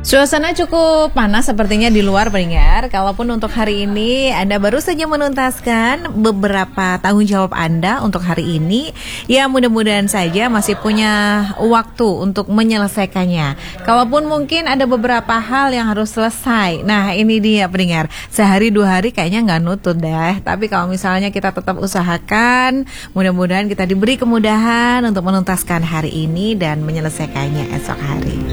Suasana cukup panas sepertinya di luar pendengar. Kalaupun untuk hari ini Anda baru saja menuntaskan beberapa tanggung jawab Anda untuk hari ini, ya mudah-mudahan saja masih punya waktu untuk menyelesaikannya. Kalaupun mungkin ada beberapa hal yang harus selesai. Nah ini dia pendengar, sehari 2 hari kayaknya nggak nutut deh. Tapi kalau misalnya kita tetap usahakan, mudah-mudahan kita diberi kemudahan untuk menuntaskan hari ini dan menyelesaikannya esok hari.